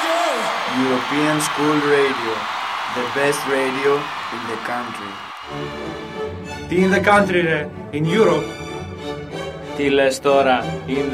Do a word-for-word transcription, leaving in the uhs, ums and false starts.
European School Radio, the best radio in the country. Τι in the country ρε, in Europe. Τι λες τώρα, in